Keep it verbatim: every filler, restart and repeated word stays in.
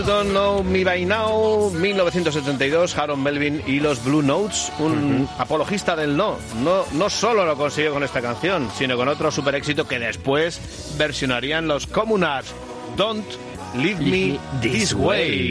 Don't Know Me By Now, mil novecientos setenta y dos, Harold Melvin y los Blue Notes, un uh-huh. apologista del no. no. No solo lo consiguió con esta canción, sino con otro super éxito que después versionarían los Communards, Don't Leave Me This Way.